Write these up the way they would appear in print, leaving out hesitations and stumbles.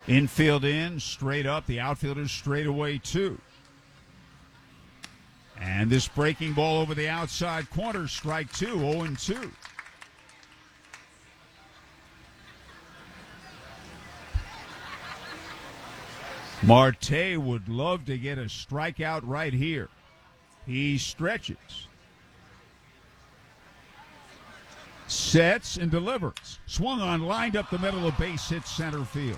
Infield in, straight up. The outfielders straight away, too. And this breaking ball over the outside corner, strike 2, 0-2. Marte would love to get a strikeout right here. He stretches, sets, and delivers. Swung on, lined up the middle of base, hit center field.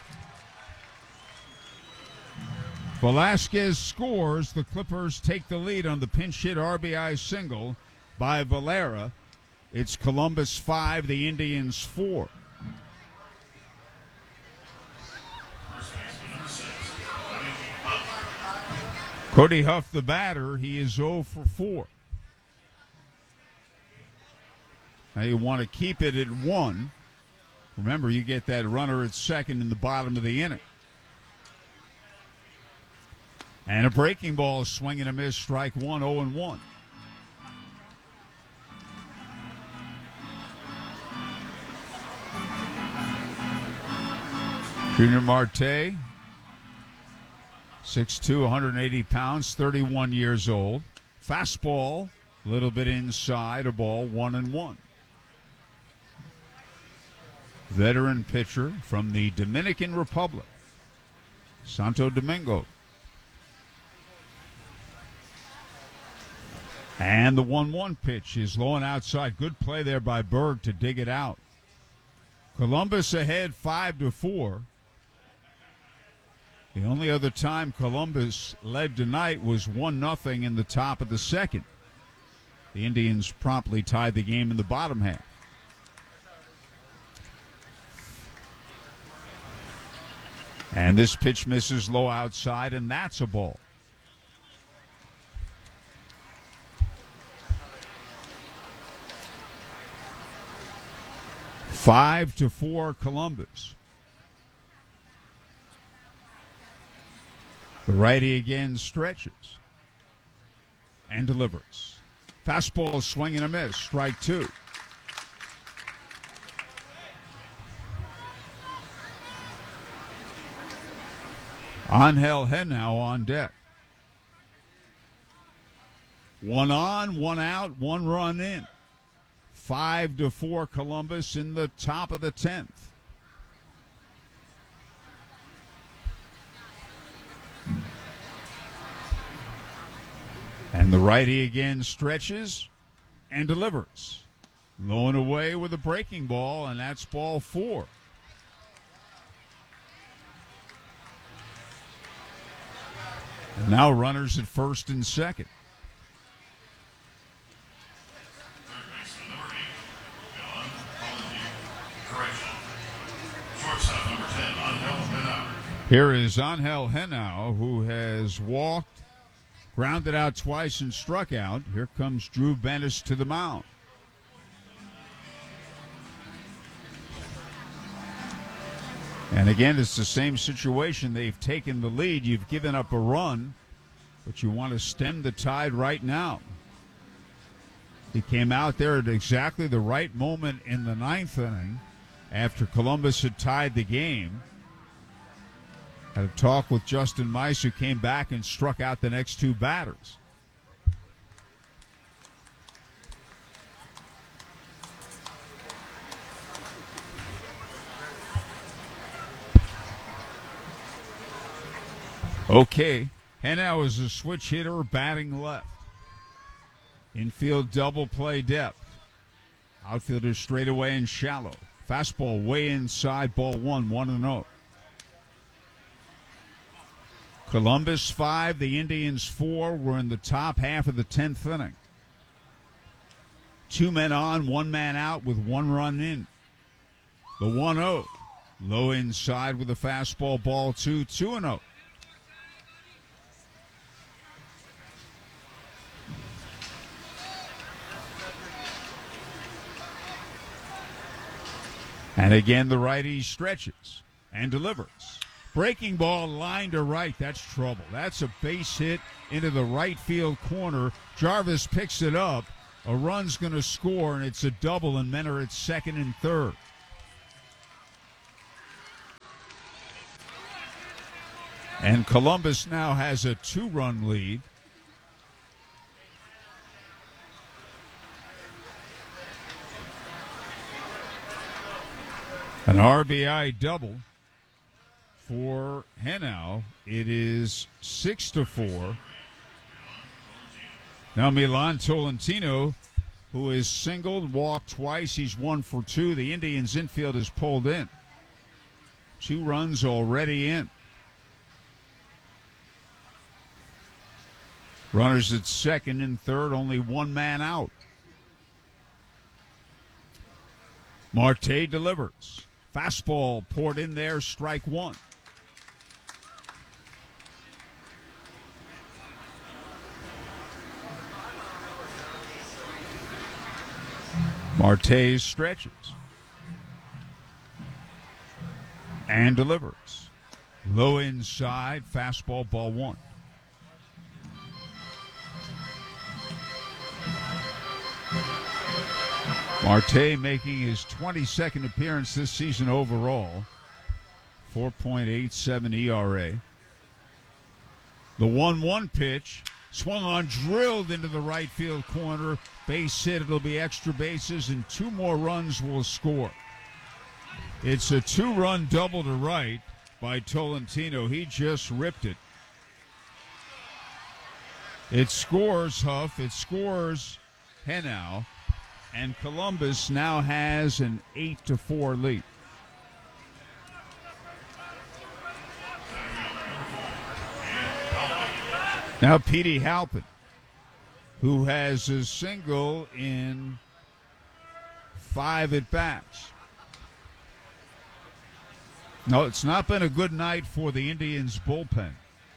Velasquez scores. The Clippers take the lead on the pinch hit RBI single by Valera. It's Columbus 5, the Indians 4. Cody Huff, the batter, he is 0 for 4. Now you want to keep it at 1. Remember, you get that runner at second in the bottom of the inning. And a breaking ball, swing and a miss, strike 1, 0-1. Junior Marte, 6'2", 180 pounds, 31 years old. Fastball, a little bit inside, a ball, 1-1. Veteran pitcher from the Dominican Republic, Santo Domingo. And the 1-1 pitch is low and outside. Good play there by Berg to dig it out. Columbus ahead 5-4. The only other time Columbus led tonight was 1-0 in the top of the second. The Indians promptly tied the game in the bottom half. And this pitch misses low outside, and that's a ball. Five to 4 Columbus. The righty again stretches and delivers. Fastball, swing and a miss, strike 2. Angel Henao on deck. 1 on, 1 out, 1 run in. 5-4 Columbus in the top of the 10th. And the righty again stretches and delivers. Low and away with a breaking ball, and that's ball 4. And now runners at first and second. Here is Angel Henao, who has walked, grounded out twice, and struck out. Here comes Drew Bennis to the mound. And again, it's the same situation. They've taken the lead. You've given up a run, but you want to stem the tide right now. He came out there at exactly the right moment in the 9th inning after Columbus had tied the game. Had a talk with Justin Mice, who came back and struck out the next 2 batters. Okay, Henao is a switch hitter, batting left. Infield double play depth. Outfielder straight away and shallow. Fastball way inside, ball 1, 1-0. Columbus 5, the Indians 4. We're in the top half of the 10th inning. 2 men on, 1 man out with 1 run in. The 1-0. Low inside with a fastball, ball 2, 2-0. And again, the righty stretches and delivers. Breaking ball, line to right. That's trouble. That's a base hit into the right field corner. Jarvis picks it up. A run's going to score, and it's a double, and men are at second and third. And Columbus now has a 2-run lead. An RBI double for Henao. It is 6-4. Now Milan Tolentino, who is singled, walked twice. He's 1 for 2. The Indians infield is pulled in. 2 runs already in. Runners at second and third, only 1 man out. Marte delivers. Fastball poured in there, strike 1. Marte stretches and delivers. Low inside, fastball, ball 1. Marte making his 22nd appearance this season overall. 4.87 ERA. The 1-1 pitch swung on, drilled into the right field corner. Base hit. It'll be extra bases, and 2 more runs will score. It's a 2-run double to right by Tolentino. He just ripped it. It scores Huff. It scores Henao. And Columbus now has an 8-4 lead. Now Petey Halpin, who has a single in 5 at-bats. No, it's not been a good night for the Indians' bullpen.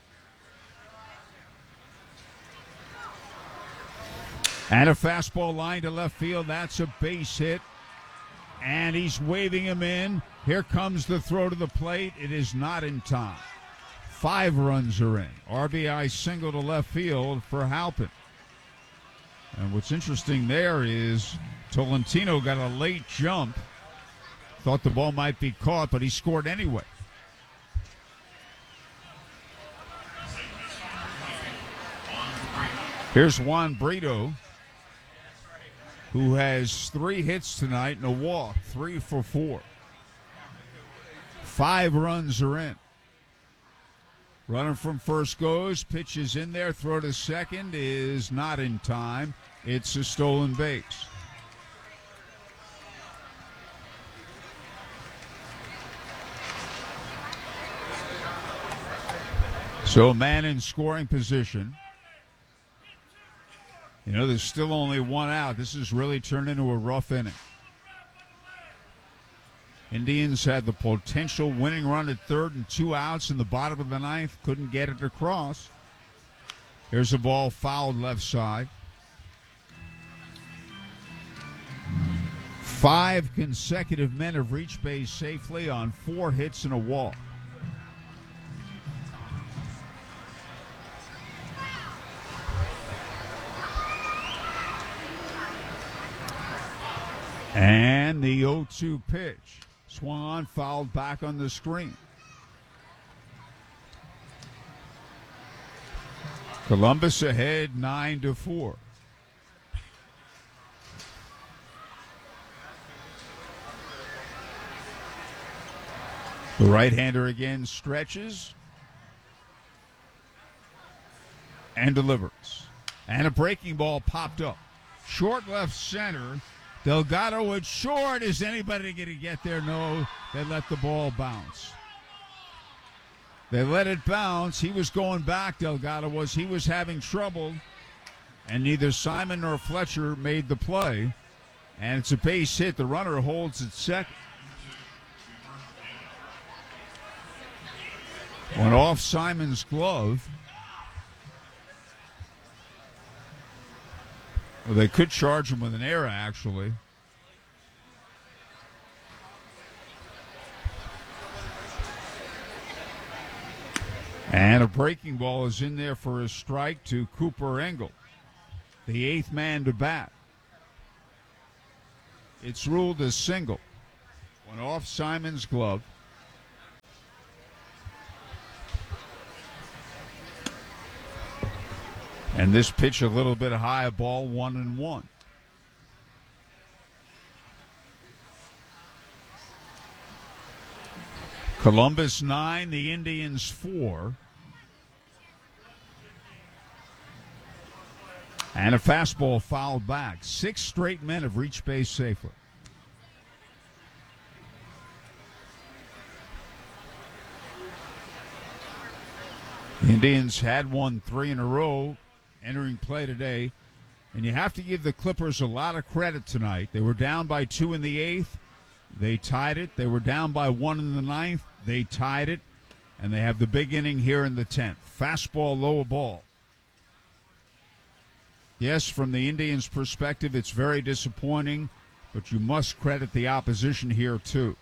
And a fastball line to left field. That's a base hit. And he's waving him in. Here comes the throw to the plate. It is not in time. 5 runs are in. RBI single to left field for Halpin. And what's interesting there is Tolentino got a late jump. Thought the ball might be caught, but he scored anyway. Here's Juan Brito, who has 3 hits tonight and a walk, 3 for 4. 5 runs are in. Runner from first goes, pitches in there, throw to second is not in time. It's a stolen base. So a man in scoring position. You know, there's still only 1 out. This has really turned into a rough inning. Indians had the potential winning run at third and 2 outs in the bottom of the 9th. Couldn't get it across. Here's a ball fouled left side. 5 consecutive men have reached base safely on 4 hits and a walk. And the 0-2 pitch. Swung on, fouled back on the screen. Columbus ahead 9-4. The right-hander again stretches and delivers. And a breaking ball popped up. Short left center. Delgado at short. Is anybody going to get there? No. They let the ball bounce. They let it bounce. He was going back, Delgado was. He was having trouble. And neither Simon nor Fletcher made the play. And it's a base hit. The runner holds at second. Went off Simon's glove. Well, they could charge him with an error, actually. And a breaking ball is in there for a strike to Cooper Engel, the 8th man to bat. It's ruled a single. Went off Simon's glove. And this pitch a little bit high, a ball 1-1. Columbus 9, the Indians 4. And a fastball fouled back. 6 straight men have reached base safely. The Indians had won 3 in a row entering play today. And you have to give the Clippers a lot of credit tonight. They were down by 2 in the 8th. They tied it. They were down by 1 in the 9th. They tied it. And they have the big inning here in the 10th. Fastball, low ball. Yes, from the Indians' perspective, it's very disappointing, but you must credit the opposition here, too.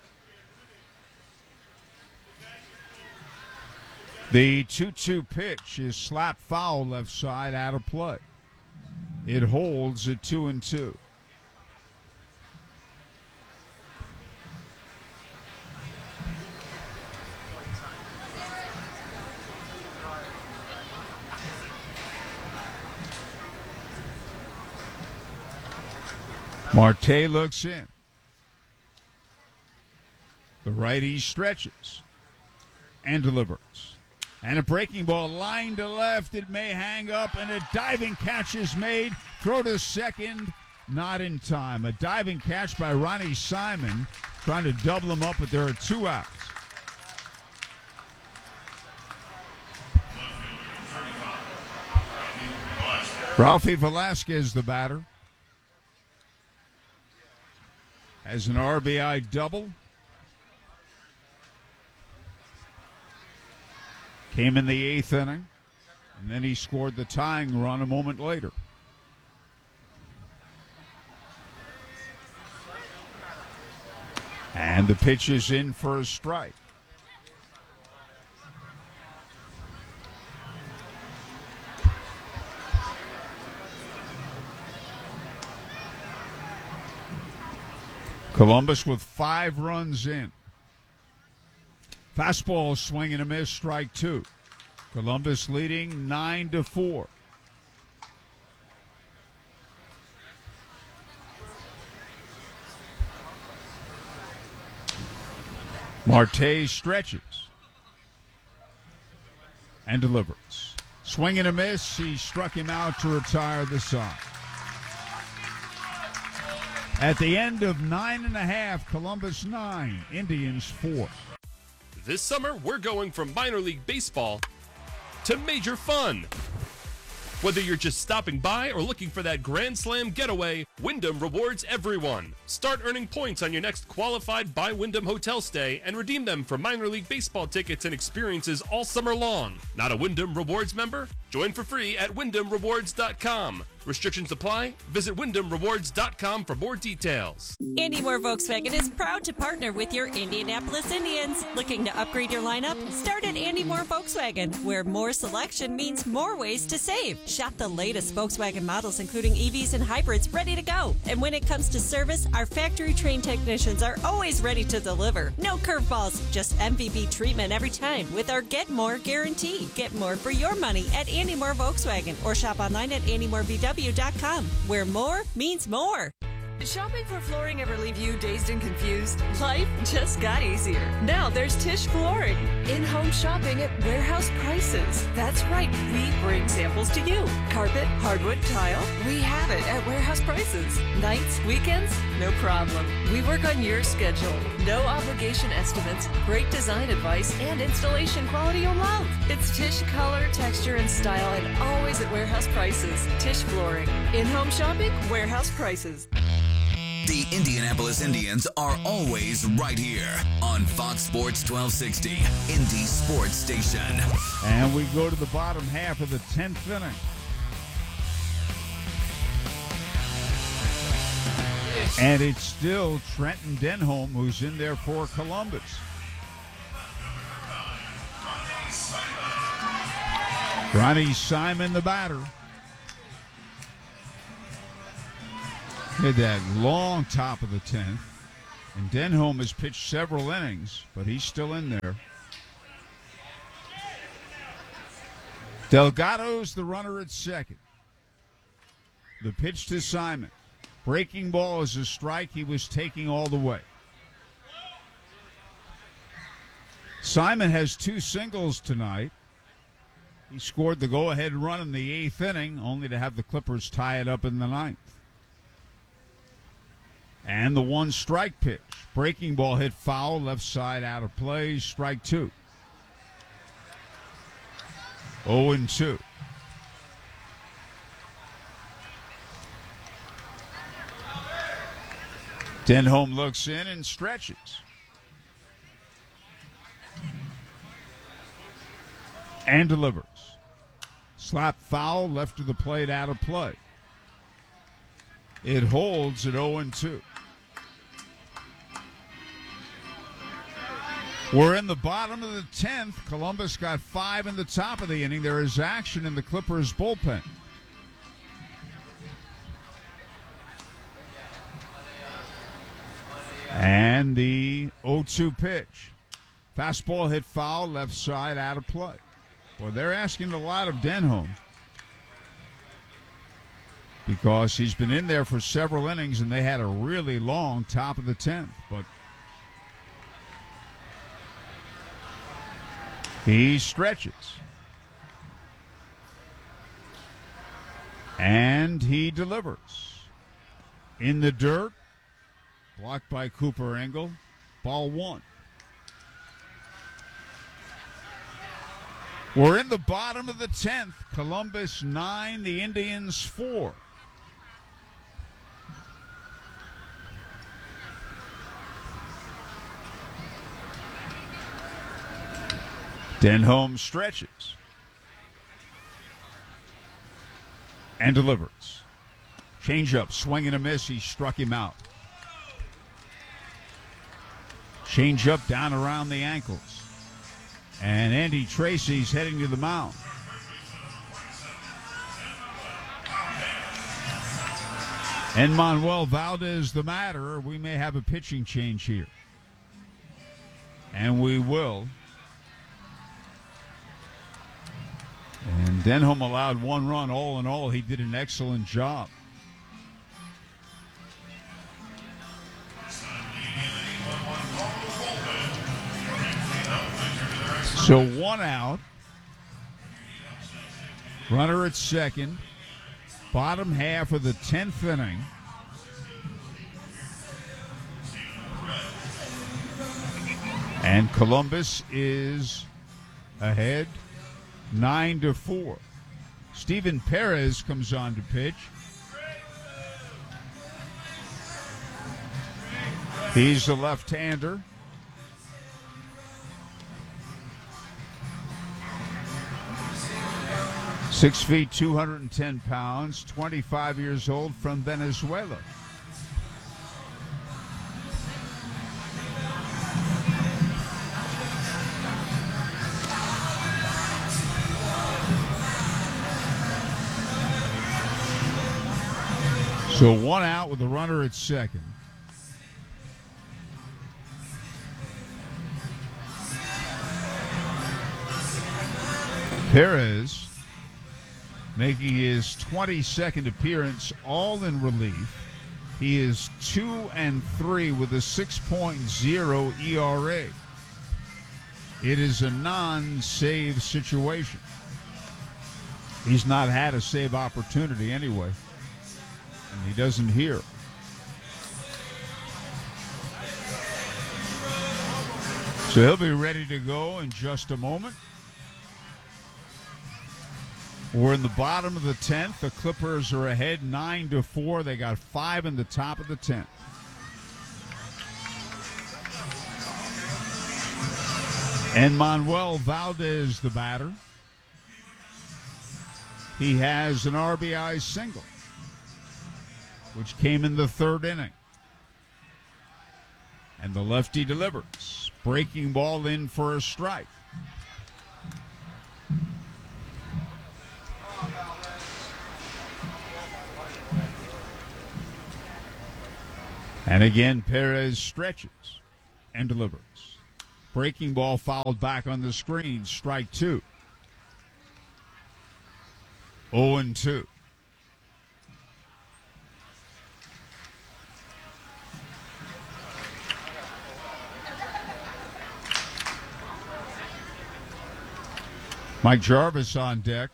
The 2-2 pitch is slapped foul left side out of play. It holds at 2-2. Marte looks in. The righty stretches and delivers. And a breaking ball line to left. It may hang up, and a diving catch is made. Throw to second, not in time. A diving catch by Ronnie Simon, trying to double him up, but there are 2 outs. Ralphie Velasquez, the batter, has an RBI double. Came in the 8th inning, and then he scored the tying run a moment later. And the pitch is in for a strike. Columbus with 5 runs in. Fastball, swing and a miss, strike 2. Columbus leading 9-4. Marte stretches and delivers. Swing and a miss. He struck him out to retire the side. At the end of 9.5, Columbus 9, Indians 4. This summer, we're going from minor league baseball to major fun. Whether you're just stopping by or looking for that Grand Slam getaway, Wyndham rewards everyone. Start earning points on your next qualified by Wyndham hotel stay and redeem them for minor league baseball tickets and experiences all summer long. Not a Wyndham Rewards member? Join for free at WyndhamRewards.com. Restrictions apply. Visit WyndhamRewards.com for more details. Andy Moore Volkswagen is proud to partner with your Indianapolis Indians. Looking to upgrade your lineup? Start at Andy Moore Volkswagen, where more selection means more ways to save. Shop the latest Volkswagen models, including EVs and hybrids, ready to go. And when it comes to service, our factory-trained technicians are always ready to deliver. No curveballs, just MVP treatment every time with our Get More guarantee. Get more for your money at Andy Moore Volkswagen, or shop online at AndyMooreVW.com, where more means more. Did shopping for flooring ever leave you dazed and confused? Life just got easier. Now there's Tisch Flooring. In-home shopping at warehouse prices. That's right, we bring samples to you. Carpet, hardwood, tile, we have it at warehouse prices. Nights, weekends, no problem. We work on your schedule. No obligation estimates, great design advice, and installation quality you'll love. It's Tisch color, texture, and style, and always at warehouse prices. Tisch Flooring. In-home shopping, warehouse prices. The Indianapolis Indians are always right here on Fox Sports 1260, Indy Sports Station. And we go to the bottom half of the 10th inning. And it's still Trenton Denholm who's in there for Columbus. Ronnie Simon, the batter. Hit that long top of the 10th. And Denholm has pitched several innings, but he's still in there. Delgado's the runner at second. The pitch to Simon. Breaking ball is a strike. He was taking all the way. Simon has 2 singles tonight. He scored the go-ahead run in the 8th inning, only to have the Clippers tie it up in the 9th. And the 1-strike pitch. Breaking ball hit foul, left side out of play, strike 2. 0-2. Denholm looks in and stretches. And delivers. Slap foul, left of the plate, out of play. It holds at 0-2. We're in the bottom of the 10th. Columbus got 5 in the top of the inning. There is action in the Clippers bullpen. And the 0-2 pitch. Fastball hit foul, left side, out of play. Well, they're asking a lot of Denholm because he's been in there for several innings and they had a really long top of the 10th. But he stretches. And he delivers. In the dirt. Blocked by Cooper Engel. Ball 1. We're in the bottom of the 10th. Columbus 9, the Indians 4. Denholm stretches. And delivers. Changeup, swing and a miss. He struck him out. Changeup down around the ankles. And Andy Tracy's heading to the mound. And Manuel Valdez the matter. We may have a pitching change here. And we will. And Denholm allowed 1 run. All in all, he did an excellent job. So 1 out. Runner at second. Bottom half of the 10th inning. And Columbus is ahead 9-4. Steven Perez comes on to pitch. He's a left-hander. Six feet, 210 pounds, 25 years old, from Venezuela. So 1 out with the runner at second. Perez making his 22nd appearance, all in relief. He is 2-3 with a 6.0 ERA. It is a non-save situation. He's not had a save opportunity anyway, and he doesn't here. So he'll be ready to go in just a moment. We're in the bottom of the 10th. The Clippers are ahead 9-4. They got 5 in the top of the 10th. And Manuel Valdez, the batter. He has an RBI single, which came in the 3rd inning. And the lefty delivers. Breaking ball in for a strike. And again, Perez stretches and delivers. Breaking ball fouled back on the screen, strike 2. 0-2. Mike Jarvis on deck.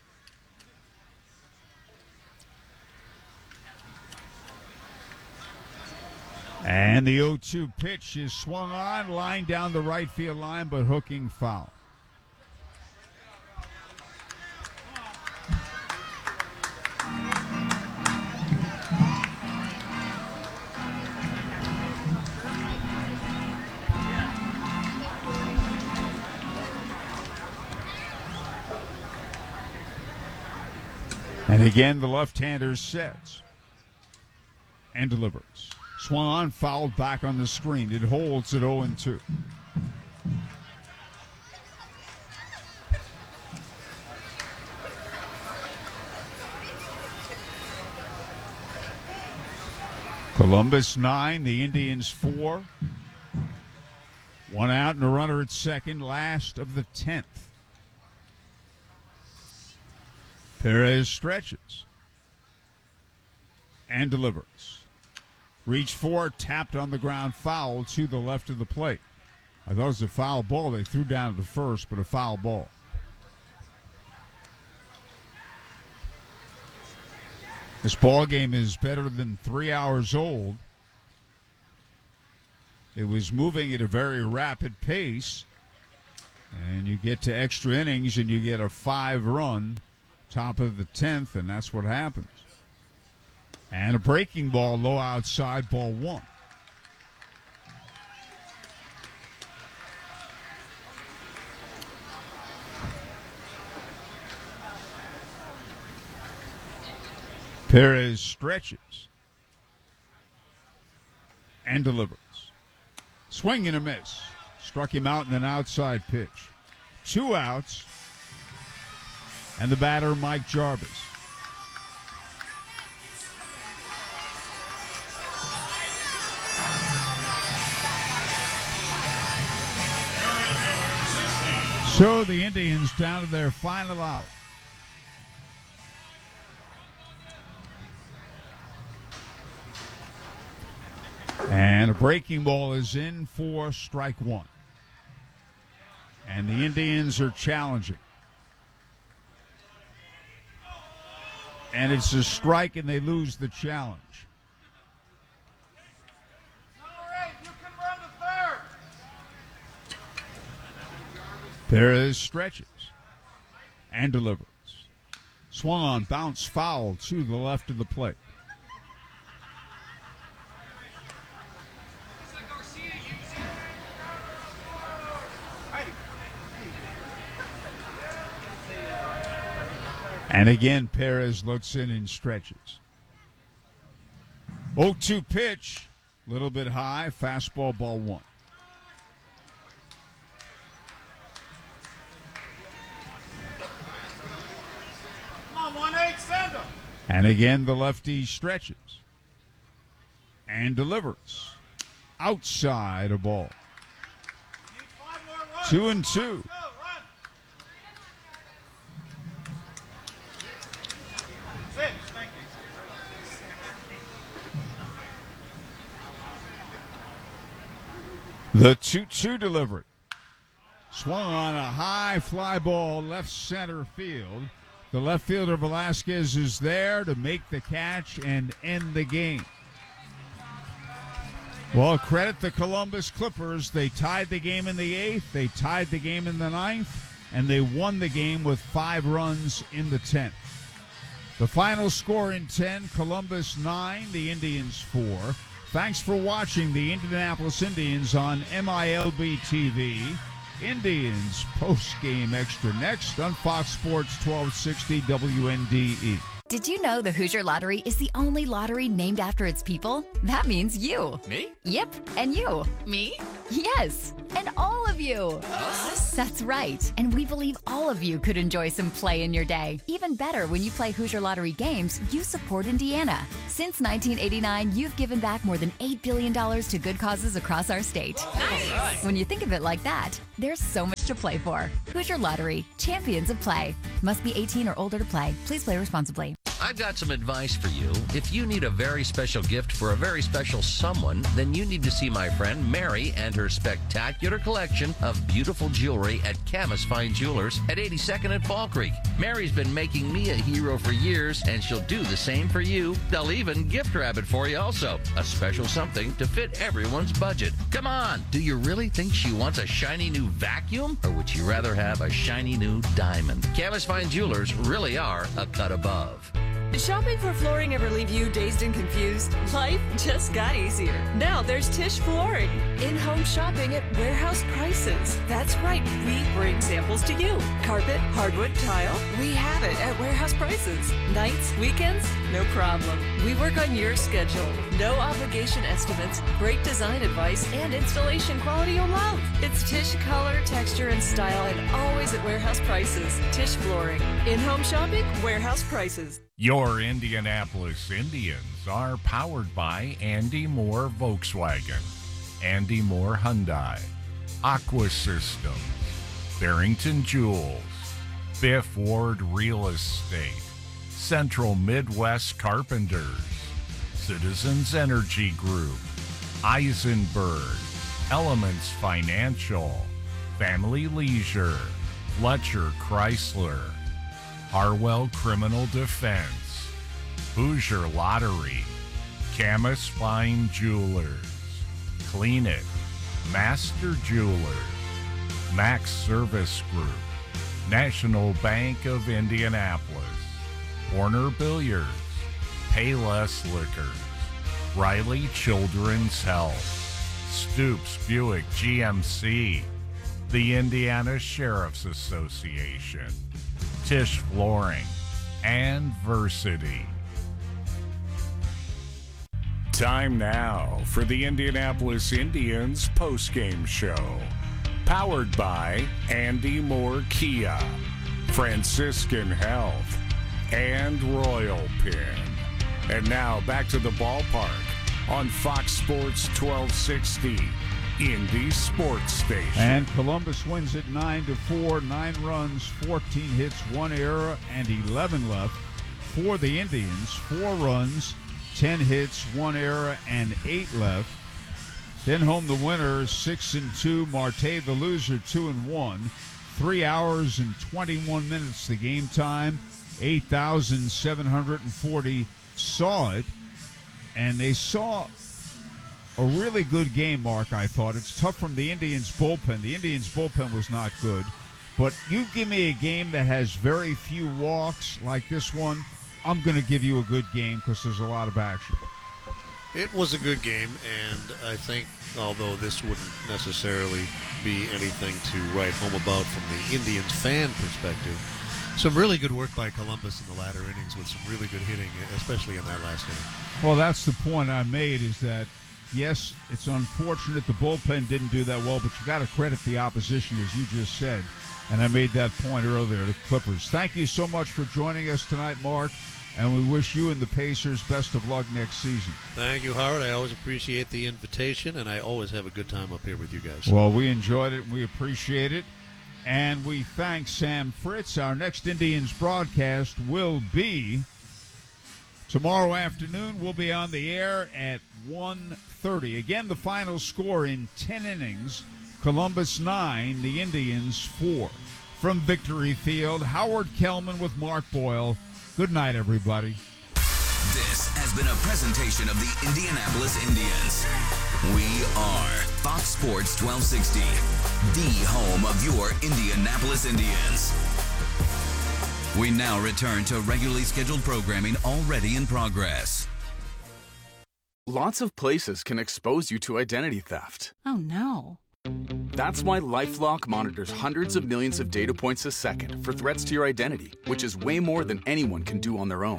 And the 0-2 pitch is swung on, line down the right field line, but hooking foul. And again, the left-hander sets and delivers. Swung on, fouled back on the screen. It holds at 0-2. Columbus 9, the Indians 4. One out and a runner at second, last of the 10th. Perez stretches and delivers. Reach for, tapped on the ground, foul to the left of the plate. I thought it was a foul ball. They threw down to first, but a foul ball. This ball game is better than 3 hours old. It was moving at a very rapid pace, and you get to extra innings and you get a 5-run top of the 10th, and that's what happens. And a breaking ball low outside, ball 1. Perez stretches and delivers. Swing and a miss. Struck him out in an outside pitch. 2 outs. And the batter, Mike Jarvis. So the Indians down to their final out. And a breaking ball is in for strike 1. And the Indians are challenging. And it's a strike, and they lose the challenge. All right, you can run the third. Perez stretches and delivers. Swung on, bounce foul to the left of the plate. And again, Perez looks in and stretches. 0-2 pitch, a little bit high, fastball, ball 1. Come on, 1-8, send him. And again, the lefty stretches and delivers. Outside a ball. Need 5 more runs. 2-2. Go, run. Sit, thank you. The 2-2 delivery. Swung on a high fly ball left center field. The left fielder Velasquez is there to make the catch and end the game. Well, credit the Columbus Clippers. They tied the game in the 8th. They tied the game in the 9th. And they won the game with 5 runs in the 10th. The final score in 10, Columbus 9, the Indians 4. Thanks for watching the Indianapolis Indians on MILB TV. Indians post-game extra next on Fox Sports 1260 WNDE. Did you know the Hoosier Lottery is the only lottery named after its people? That means you. Me? Yep, and you. Me? Yes, and all of you. Us? That's right. And we believe all of you could enjoy some play in your day. Even better, when you play Hoosier Lottery games, you support Indiana. Since 1989, you've given back more than $8 billion to good causes across our state. Nice. When you think of it like that, there's so much to play for. Hoosier Lottery, champions of play. Must be 18 or older to play. Please play responsibly. I've got some advice for you. If you need a very special gift for a very special someone, then you need to see my friend Mary and her spectacular collection of beautiful jewelry at Camus Fine Jewelers at 82nd and Fall Creek. Mary's been making me a hero for years, and she'll do the same for you. They'll even gift wrap it for you also. A special something to fit everyone's budget. Come on, do you really think she wants a shiny new vacuum? Or would you rather have a shiny new diamond? Camus Fine Jewelers really are a cut above. Did shopping for flooring ever leave you dazed and confused? Life just got easier. Now there's Tisch Flooring. In-home shopping at warehouse prices. That's right, we bring samples to you. Carpet, hardwood, tile, we have it at warehouse prices. Nights, weekends, no problem. We work on your schedule. No obligation estimates, great design advice, and installation quality you'll love. It's Tisch color, texture, and style, and always at warehouse prices. Tisch Flooring. In-home shopping, warehouse prices. Your Indianapolis Indians are powered by Andy Moore Volkswagen, Andy Moore Hyundai, Aqua Systems, Barrington Jewels, Fifth Ward Real Estate, Central Midwest Carpenters, Citizens Energy Group, Eisenberg, Elements Financial, Family Leisure, Fletcher Chrysler, Harwell Criminal Defense, Hoosier Lottery, Camus Fine Jewelers, Clean It, Master Jewelers, Max Service Group, National Bank of Indianapolis, Warner Billiards, Payless Liquors, Riley Children's Health, Stoops Buick GMC, the Indiana Sheriff's Association, Tisch Flooring, and Versity. Time now for the Indianapolis Indians postgame show. Powered by Andy Moore Kia, Franciscan Health, and Royal Pin. And now back to the ballpark on Fox Sports 1260. Indy Sports Station. And Columbus wins it 9-4, 9 runs, 14 hits, 1 error, and 11 left. For the Indians, 4 runs, 10 hits, 1 error, and 8 left. Then home the winner, 6-2. Marte the loser, 2-1. 3 hours and 21 minutes the game time. 8,740 saw it, and they saw a really good game, Mark, I thought. It's tough from the Indians' bullpen. The Indians' bullpen was not good. But you give me a game that has very few walks like this one, I'm going to give you a good game because there's a lot of action. It was a good game, and I think, although this wouldn't necessarily be anything to write home about from the Indians' fan perspective, some really good work by Columbus in the latter innings with some really good hitting, especially in that last inning. Well, that's the point I made, is that yes, it's unfortunate the bullpen didn't do that well, but you got to credit the opposition, as you just said. And I made that point earlier, the Clippers. Thank you so much for joining us tonight, Mark, and we wish you and the Pacers best of luck next season. Thank you, Howard. I always appreciate the invitation, and I always have a good time up here with you guys. Well, we enjoyed it. We appreciate it. And we thank Sam Fritz. Our next Indians broadcast will be tomorrow afternoon. We'll be on the air at 1:30. Again, the final score in 10 innings, Columbus 9, the Indians 4. From Victory Field, Howard Kellman with Mark Boyle. Good night, everybody. This has been a presentation of the Indianapolis Indians. We are Fox Sports 1260, the home of your Indianapolis Indians. We now return to regularly scheduled programming already in progress. Lots of places can expose you to identity theft. Oh, no. That's why LifeLock monitors hundreds of millions of data points a second for threats to your identity, which is way more than anyone can do on their own.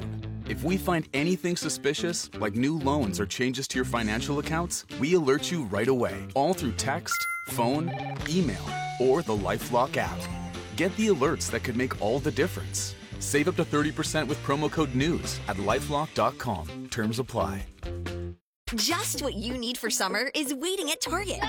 If we find anything suspicious, like new loans or changes to your financial accounts, we alert you right away, all through text, phone, email, or the LifeLock app. Get the alerts that could make all the difference. Save up to 30% with promo code NEWS at lifelock.com. Terms apply. Just what you need for summer is waiting at Target.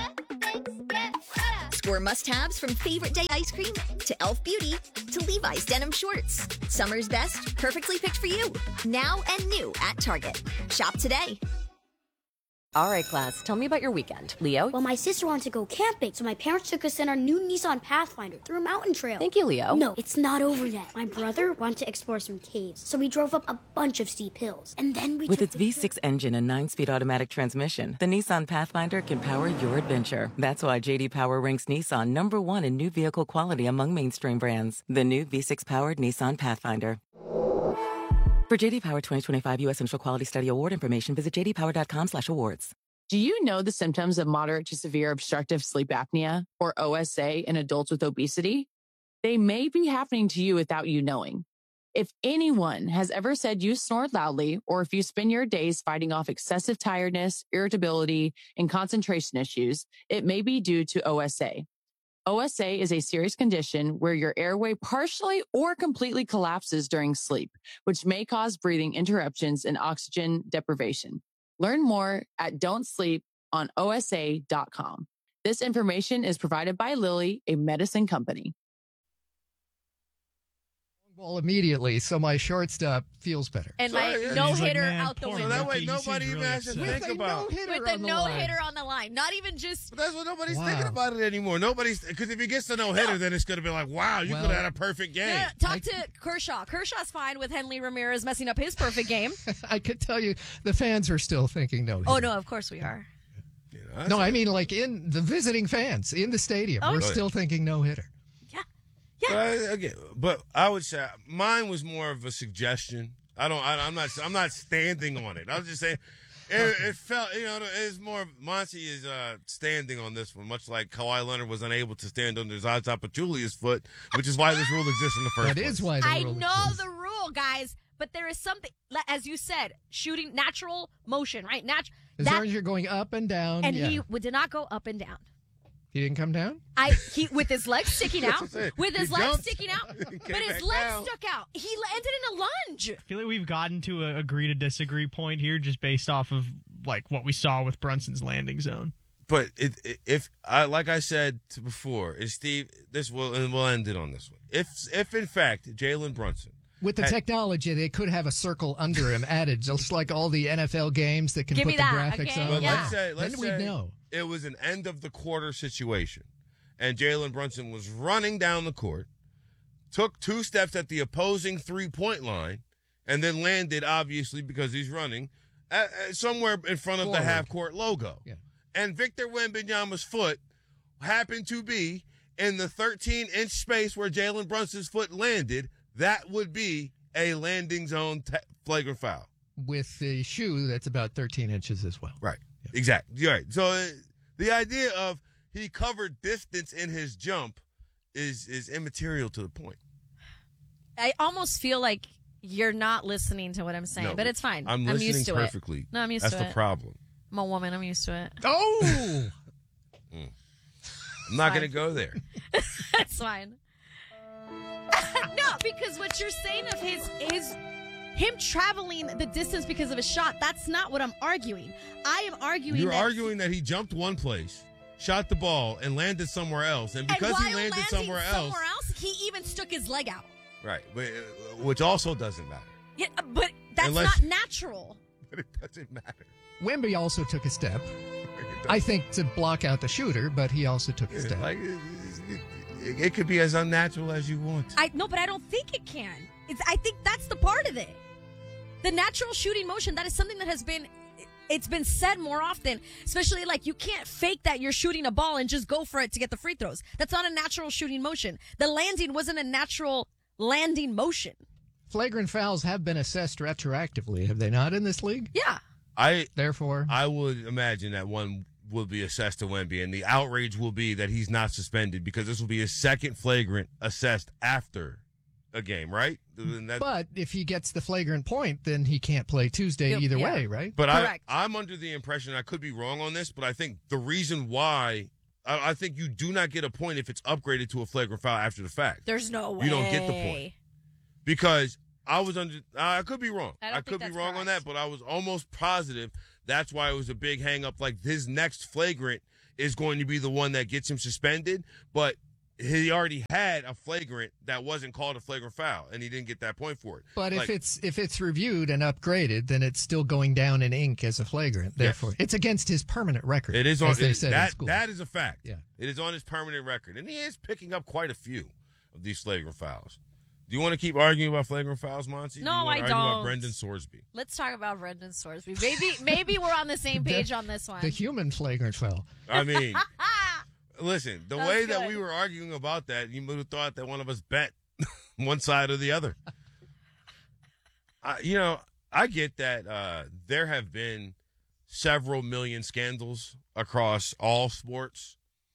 Score must-haves from Favorite Day ice cream to Elf Beauty to Levi's denim shorts. Summer's best, perfectly picked for you. Now and new at Target. Shop today. All right, class, tell me about your weekend. Leo? Well, my sister wanted to go camping, so my parents took us in our new Nissan Pathfinder through a mountain trail. Thank you, Leo. No, it's not over yet. My brother wanted to explore some caves, so we drove up a bunch of steep hills. And then we With its V6 engine and 9-speed automatic transmission, the Nissan Pathfinder can power your adventure. That's why J.D. Power ranks Nissan #1 in new vehicle quality among mainstream brands. The new V6-powered Nissan Pathfinder. For J.D. Power 2025 U.S. Initial Quality Study Award information, visit jdpower.com/awards. Do you know the symptoms of moderate to severe obstructive sleep apnea, or OSA, in adults with obesity? They may be happening to you without you knowing. If anyone has ever said you snore loudly, or if you spend your days fighting off excessive tiredness, irritability, and concentration issues, it may be due to OSA. OSA is a serious condition where your airway partially or completely collapses during sleep, which may cause breathing interruptions and oxygen deprivation. Learn more at don'tsleeponosa.com. This information is provided by Lilly, a medicine company. Ball immediately, so my shortstop feels better. And my no-hitter out the window. So that way nobody even has to think about With the no-hitter on the line. Not even just... But that's what nobody's thinking about it anymore. Because if he gets the no-hitter, then it's going to be like, wow, you could have had a perfect game. Yeah, talk to Kershaw. Kershaw's fine with Henley Ramirez messing up his perfect game. I could tell you the fans are still thinking no-hitter. Oh, no, of course we are. No, I mean like in the visiting fans in the stadium. We're still thinking no-hitter. But I would say mine was more of a suggestion. I'm not standing on it. I was just saying it felt, it's more. Monty is standing on this one, much like Kawhi Leonard was unable to stand under Zaza Pachulia's foot, which is why this rule exists in the first place. That is why the rule exists. I know the rule, guys, but there is something, as you said, shooting natural motion, right? As long as you're going up and down. And he did not go up and down. He didn't come down? With his legs sticking out. But his legs stuck out. He landed in a lunge. I feel like we've gotten to a agree to disagree point here just based off of like what we saw with Brunson's landing zone. But like I said before, Steve, we'll end it on this one. If in fact Jalen Brunson, with the technology, they could have a circle under him added, just like all the NFL games that can put the graphics on. But let's say we'd know. It was an end of the quarter situation, and Jalen Brunson was running down the court, took 2 steps at the opposing 3-point line, and then landed, obviously, because he's running, somewhere in front of the half-court logo. Yeah. And Victor Wembanyama's foot happened to be in the 13-inch space where Jalen Brunson's foot landed. That would be a landing zone flagrant foul. With the shoe, that's about 13 inches as well. Right. Yeah. Exactly. You're right. So the idea of he covered distance in his jump is immaterial to the point. I almost feel like you're not listening to what I'm saying, but it's fine. I'm listening used to perfectly. It. No, I'm used That's to it. That's the problem. I'm a woman. I'm used to it. Oh! I'm not going to go there. That's fine. No, because what you're saying of his him traveling the distance because of a shot, that's not what I'm arguing. I am arguing You're arguing that he jumped one place, shot the ball, and landed somewhere else. And because he landed somewhere else, he even stuck his leg out. Right, which also doesn't matter. Yeah, but that's not natural. But it doesn't matter. Wemby also took a step. I think to block out the shooter, but he also took a step. It could be as unnatural as you want. No, but I don't think it can. I think that's the part of it. The natural shooting motion, that is something that it's been said more often, especially like you can't fake that you're shooting a ball and just go for it to get the free throws. That's not a natural shooting motion. The landing wasn't a natural landing motion. Flagrant fouls have been assessed retroactively, have they not, in this league? Yeah. I would imagine that one will be assessed to Wemby, and the outrage will be that he's not suspended because this will be his second flagrant assessed after a game, right? But if he gets the flagrant point, then he can't play Tuesday either way, right? But I'm under the impression, I could be wrong on this, but I think the reason why, I think you do not get a point if it's upgraded to a flagrant foul after the fact. There's no way. You don't get the point. Because I could be wrong. I could be wrong on that, but I was almost positive that's why it was a big hang up. Like his next flagrant is going to be the one that gets him suspended, but he already had a flagrant that wasn't called a flagrant foul, and he didn't get that point for it. But if it's reviewed and upgraded, then it's still going down in ink as a flagrant. Therefore, it's against his permanent record. It is on. As they said in school. That is a fact. Yeah, it is on his permanent record, and he is picking up quite a few of these flagrant fouls. Do you want to keep arguing about flagrant fouls, Monty? No, I don't. Argue about Brendan Sorsby. Let's talk about Brendan Sorsby. Maybe we're on the same page on this one. The human flagrant foul. I mean, listen, the way that we were arguing about that, you would have thought that one of us bet one side or the other. I get that there have been several million scandals across all sports,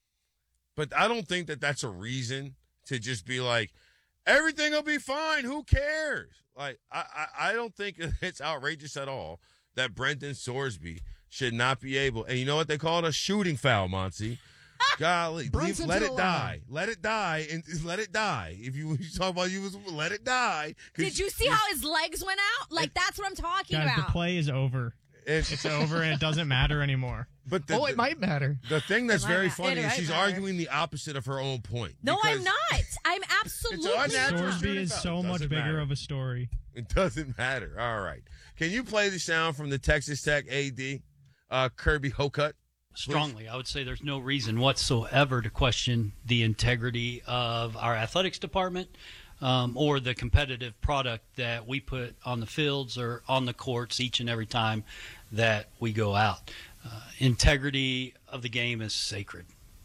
but I don't think that that's a reason to just be like, everything will be fine. Who cares? Like, I don't think it's outrageous at all that Brendan Sorsby should not be able. And you know what they call it? A shooting foul, Monty. Golly, let it die. Let it die. And let it die. If you talk about let it die. Did you see how his legs went out? Like, that's what I'm talking Guys, about. the play is over. It's over, and it doesn't matter anymore. But it might matter. The thing that's very funny is she's arguing the opposite of her own point. No, I'm not. I'm absolutely. Sorsby is so much bigger of a story. It doesn't matter. All right. Can you play the sound from the Texas Tech AD, Kirby Hocutt? Strongly, I would say there's no reason whatsoever to question the integrity of our athletics department or the competitive product that we put on the fields or on the courts each and every time that we go out. Integrity of the game is sacred,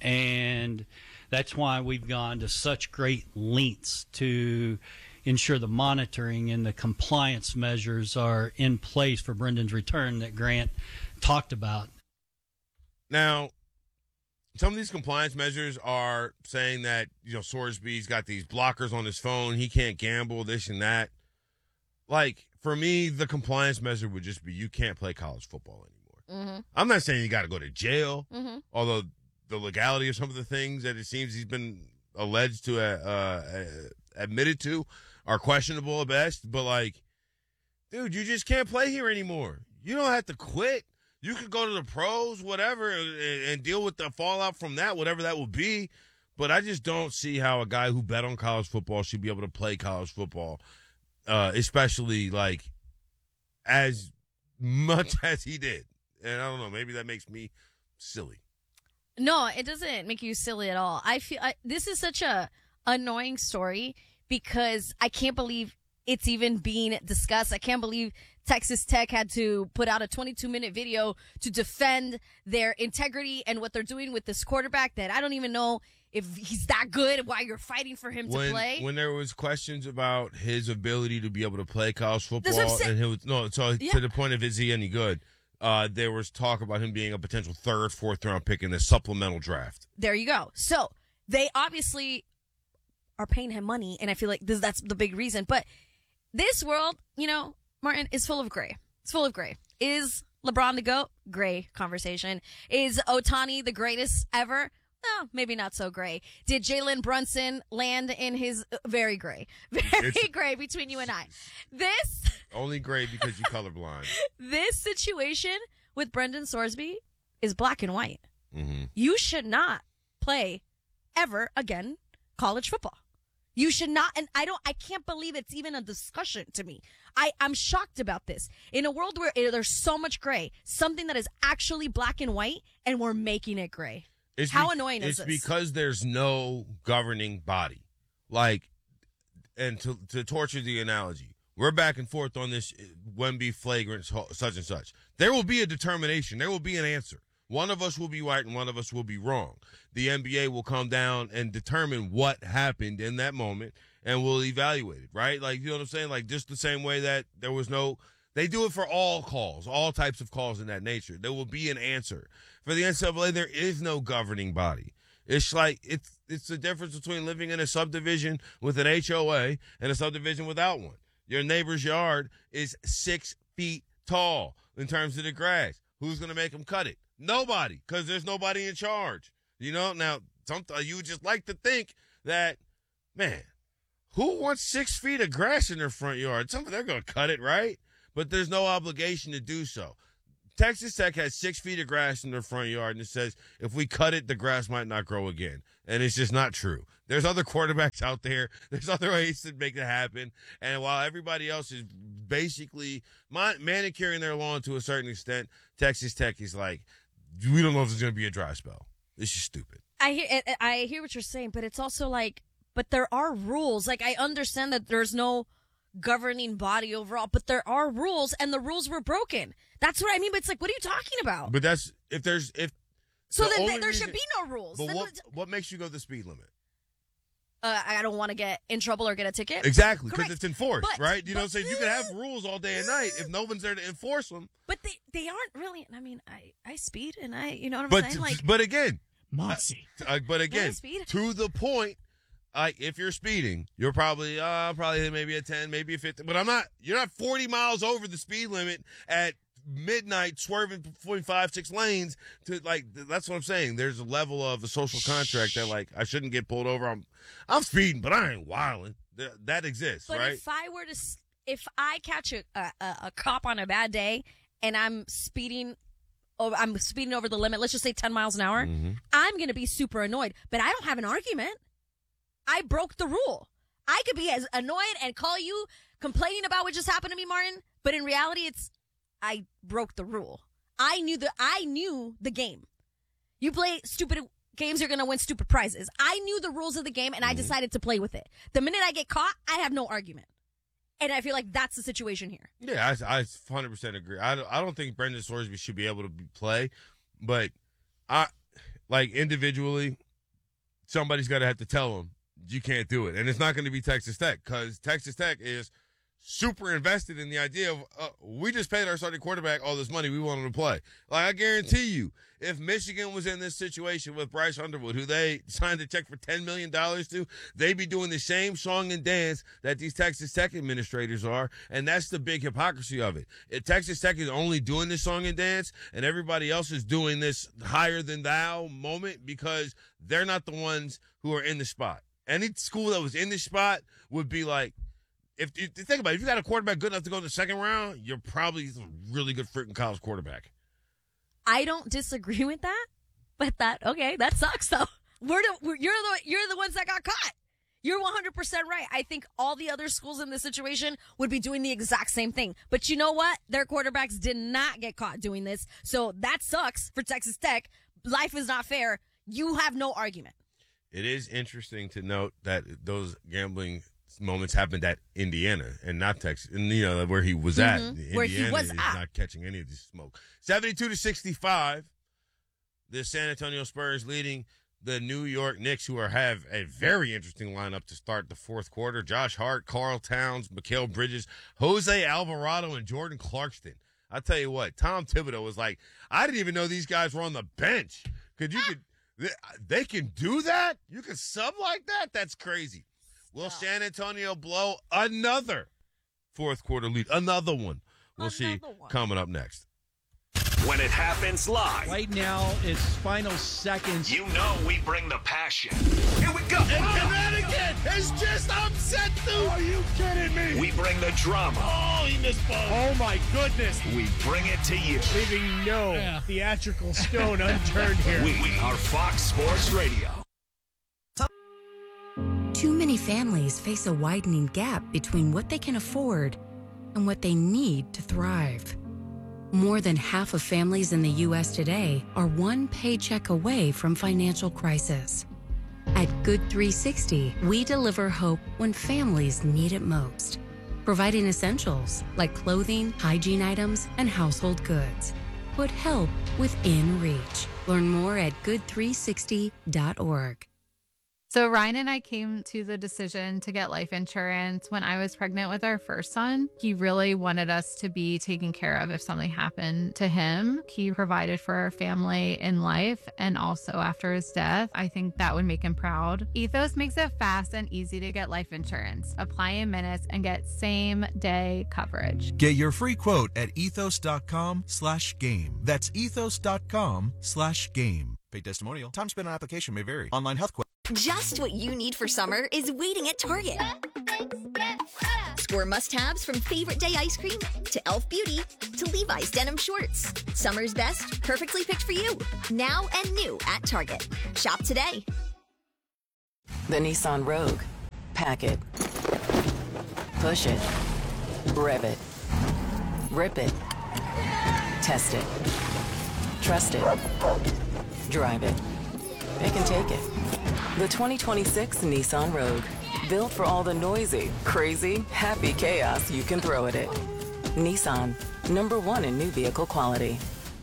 and that's why we've gone to such great lengths to ensure the monitoring and the compliance measures are in place for Brendan's return that Grant talked about. Now, some of these compliance measures are saying that, Sorsby's got these blockers on his phone. He can't gamble, this and that. Like, for me, the compliance measure would just be you can't play college football anymore. Mm-hmm. I'm not saying you got to go to jail, Mm-hmm. although the legality of some of the things that it seems he's been alleged to admitted to are questionable at best. But, like, dude, you just can't play here anymore. You don't have to quit. You could go to the pros, whatever, and deal with the fallout from that, whatever that will be. But I just don't see how a guy who bet on college football should be able to play college football, especially, like, as much as he did. And I don't know, maybe that makes me silly. No, it doesn't make you silly at all. I feel this is such a annoying story because I can't believe it's even being discussed. I can't believe Texas Tech had to put out a 22-minute video to defend their integrity and what they're doing with this quarterback that I don't even know if he's that good, why you're fighting for him to play. When there was questions about his ability to be able to play college football, and he was, to the point of is he any good, there was talk about him being a potential third, fourth-round pick in the supplemental draft. There you go. So they obviously are paying him money, and I feel like that's the big reason. But this world, Martin, is full of gray. It's full of gray. Is LeBron the GOAT? Gray conversation. Is Ohtani the greatest ever? No, maybe not so gray. Did Jalen Brunson land in his very gray? Very gray between you and I. This only gray because you colorblind. This situation with Brendan Sorsby is black and white. Mm-hmm. You should not play ever again college football. You should not, and I can't believe it's even a discussion to me. I'm shocked about this. In a world where there's so much gray, something that is actually black and white, and we're making it gray. How annoying is this? It's because there's no governing body. Like, and to torture the analogy, we're back and forth on this Wemby flagrant such and such. There will be a determination. There will be an answer. One of us will be right and one of us will be wrong. The NBA will come down and determine what happened in that moment, and we'll evaluate it, right? Like, you know what I'm saying? Like, just the same way that there was they do it for all calls, all types of calls in that nature. There will be an answer. For the NCAA, there is no governing body. It's like it's the difference between living in a subdivision with an HOA and a subdivision without one. Your neighbor's yard is 6 feet tall in terms of the grass. Who's going to make them cut it? Nobody, because there's nobody in charge. You know, now, sometimes you would just like to think that, man, who wants 6 feet of grass in their front yard? They're going to cut it, right? But there's no obligation to do so. Texas Tech has 6 feet of grass in their front yard, and it says if we cut it, the grass might not grow again. And it's just not true. There's other quarterbacks out there. There's other ways to make it happen. And while everybody else is basically manicuring their lawn to a certain extent, Texas Tech is like, we don't know if there's going to be a dry spell. It's just stupid. I hear what you're saying, but it's also like, but there are rules. Like, I understand that there's no governing body overall, but there are rules, and the rules were broken. That's what I mean. But it's like, what are you talking about? But that's so then there should be no rules. But what makes you go the speed limit? I don't want to get in trouble or get a ticket. Exactly, because it's enforced, right? You know what I'm saying? You can have rules all day and night if no one's there to enforce them. But they aren't really. I mean, I speed, and you know what I'm saying? Like, but again, Mossy. But again, to the point. If you're speeding, you're probably maybe a 10, maybe a 50, but you're not 40 miles over the speed limit at midnight swerving between 5-6 lanes that's what I'm saying. There's a level of a social contract that I shouldn't get pulled over. I'm speeding, but I ain't wilding. That exists, but right? If I catch a cop on a bad day and I'm speeding over the limit, let's just say 10 miles an hour, I'm going to be super annoyed, but I don't have an argument. I broke the rule. I could be as annoyed and call you complaining about what just happened to me, Martin, but in reality, I broke the rule. I knew the game. You play stupid games, you're going to win stupid prizes. I knew the rules of the game, and I decided to play with it. The minute I get caught, I have no argument. And I feel like that's the situation here. Yeah, I 100% agree. I don't think Brendan Sorsby should be able to play, but individually, somebody's got to have to tell him, you can't do it. And it's not going to be Texas Tech, because Texas Tech is super invested in the idea of we just paid our starting quarterback all this money. We want him to play. I guarantee you, if Michigan was in this situation with Bryce Underwood, who they signed a check for $10 million to, they'd be doing the same song and dance that these Texas Tech administrators are, and that's the big hypocrisy of it. If Texas Tech is only doing this song and dance, and everybody else is doing this higher than thou moment because they're not the ones who are in the spot. Any school that was in this spot would be like, if you think about it, if you got a quarterback good enough to go in the second round, you're probably a really good freaking college quarterback. I don't disagree with that, but that sucks though. You're the ones that got caught. You're 100% right. I think all the other schools in this situation would be doing the exact same thing. But you know what? Their quarterbacks did not get caught doing this, so that sucks for Texas Tech. Life is not fair. You have no argument. It is interesting to note that those gambling moments happened at Indiana and not Texas, and where he was at. Where Indiana he was is at. not catching any of this smoke. 72-65, the San Antonio Spurs leading the New York Knicks, who have a very interesting lineup to start the fourth quarter. Josh Hart, Karl Towns, Mikal Bridges, Jose Alvarado, and Jordan Clarkson. I'll tell you what, Tom Thibodeau was like, I didn't even know these guys were on the bench. They can do that? You can sub like that? That's crazy. Will San Antonio blow another fourth quarter lead? Another one. We'll see coming up next. When it happens live. Right now, it's final seconds. You know we bring the passion. Here we go. And Connecticut is just upset, dude. Are you kidding me? We bring the drama. Oh, he missed ball. Oh, my goodness. We bring it to you. Leaving no theatrical stone unturned here. We are Fox Sports Radio. Too many families face a widening gap between what they can afford and what they need to thrive. More than half of families in the U.S. today are one paycheck away from financial crisis. At Good 360, we deliver hope when families need it most, providing essentials like clothing, hygiene items, and household goods. Put help within reach. Learn more at good360.org. So Ryan and I came to the decision to get life insurance when I was pregnant with our first son. He really wanted us to be taken care of if something happened to him. He provided for our family in life and also after his death. I think that would make him proud. Ethos makes it fast and easy to get life insurance. Apply in minutes and get same-day coverage. Get your free quote at ethos.com/game. That's ethos.com/game. Paid testimonial. Time spent on application may vary. Online health question. Just what you need for summer is waiting at Target. Score must-haves from Favorite Day ice cream to Elf Beauty to Levi's denim shorts. Summer's best, perfectly picked for you. Now and new at Target. Shop today. The Nissan Rogue. Pack it. Push it. Rev it. Rip it. Test it. Trust it. Drive it. It can take it. The 2026 Nissan Rogue. Built for all the noisy, crazy, happy chaos you can throw at it. Nissan. #1 in new vehicle quality.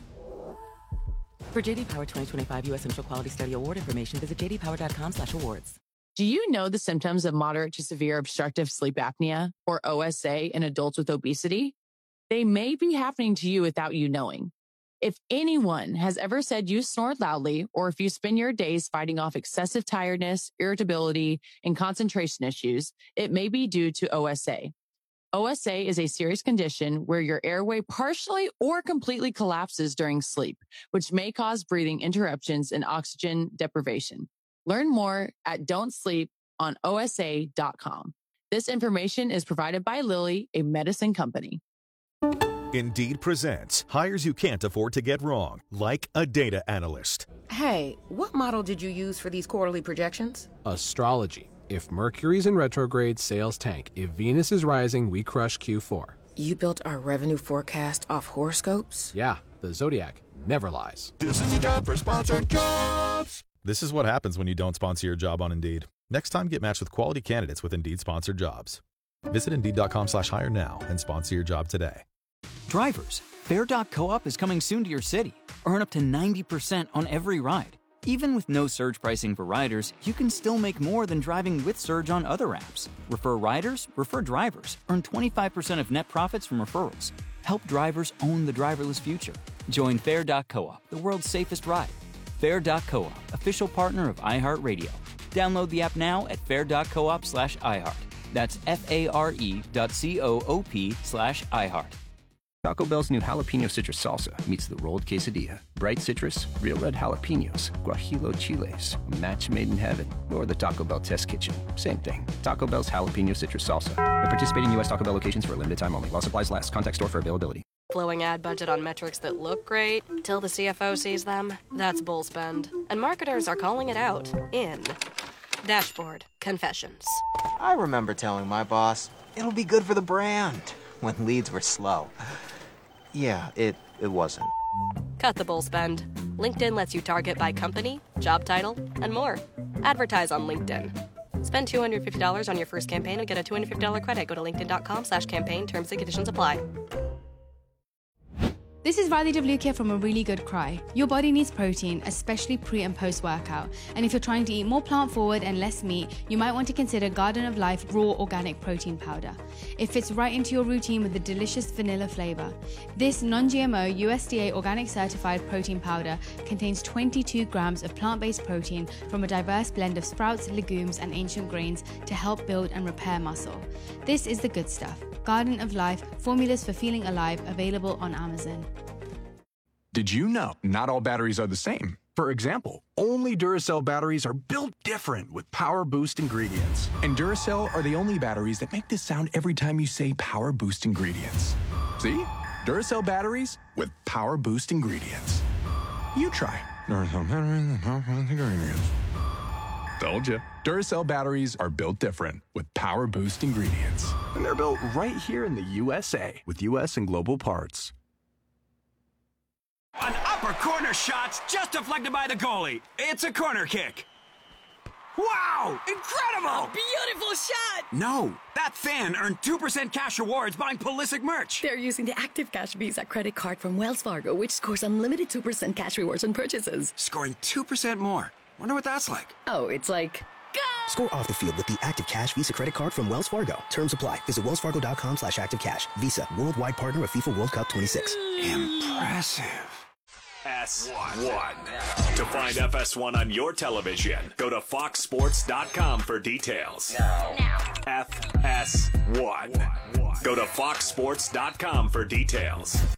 For JD Power 2025 U.S. Central Quality Study Award information, visit jdpower.com/awards. Do you know the symptoms of moderate to severe obstructive sleep apnea, or OSA, in adults with obesity? They may be happening to you without you knowing. If anyone has ever said you snore loudly, or if you spend your days fighting off excessive tiredness, irritability, and concentration issues, it may be due to OSA. OSA is a serious condition where your airway partially or completely collapses during sleep, which may cause breathing interruptions and oxygen deprivation. Learn more at don'tsleeponosa.com. This information is provided by Lilly, a medicine company. Indeed presents hires you can't afford to get wrong, like a data analyst. Hey, what model did you use for these quarterly projections? Astrology. If Mercury's in retrograde, sales tank. If Venus is rising, we crush Q4. You built our revenue forecast off horoscopes? Yeah, the Zodiac never lies. This is a job for sponsored jobs. This is what happens when you don't sponsor your job on Indeed. Next time, get matched with quality candidates with Indeed sponsored jobs. Visit Indeed.com/hire now and sponsor your job today. Drivers, Fair.coop is coming soon to your city. Earn up to 90% on every ride. Even with no surge pricing for riders, you can still make more than driving with surge on other apps. Refer riders, refer drivers. Earn 25% of net profits from referrals. Help drivers own the driverless future. Join Fair.coop, the world's safest ride. Fair.coop, official partner of iHeartRadio. Download the app now at fair.coop/iHeart. That's FARE.coop/iHeart. Taco Bell's new jalapeno citrus salsa meets the rolled quesadilla. Bright citrus, real red jalapenos, guajillo chiles, a match made in heaven, or the Taco Bell test kitchen. Same thing. Taco Bell's jalapeno citrus salsa. At participating U.S. Taco Bell locations for a limited time only. While supplies last. Contact store for availability. Flowing ad budget on metrics that look great till the CFO sees them. That's bull spend. And marketers are calling it out in Dashboard Confessions. I remember telling my boss, it'll be good for the brand, when leads were slow. Yeah, it wasn't. Cut the bull spend. LinkedIn lets you target by company, job title, and more. Advertise on LinkedIn. Spend $250 on your first campaign and get a $250 credit. Go to linkedin.com/campaign. Terms and conditions apply. This is Riley DeVlukia from A Really Good Cry. Your body needs protein, especially pre and post workout. And if you're trying to eat more plant forward and less meat, you might want to consider Garden of Life Raw Organic Protein Powder. It fits right into your routine with a delicious vanilla flavor. This non-GMO USDA organic certified protein powder contains 22 grams of plant-based protein from a diverse blend of sprouts, legumes, and ancient grains to help build and repair muscle. This is the good stuff. Garden of Life, formulas for feeling alive, available on Amazon. Did you know not all batteries are the same? For example, only Duracell batteries are built different with Power Boost ingredients. And Duracell are the only batteries that make this sound every time you say Power Boost ingredients. See? Duracell batteries with Power Boost ingredients. You try. Duracell batteries with Power Boost ingredients. Told you. Duracell batteries are built different with Power Boost ingredients. And they're built right here in the USA with US and global parts. An upper corner shot's just deflected by the goalie. It's a corner kick. Wow! Incredible! Beautiful shot! No, that fan earned 2% cash rewards buying Pulisic merch. They're using the Active Cash Visa credit card from Wells Fargo, which scores unlimited 2% cash rewards on purchases. Scoring 2% more. Wonder what that's like. Oh, it's like, Score off the field with the Active Cash Visa credit card from Wells Fargo. Terms apply. Visit wellsfargo.com/activecash. Visa, worldwide partner of FIFA World Cup 26. Impressive. S1. To find FS1 on your television, go to foxsports.com for details. FS1. Go to foxsports.com for details.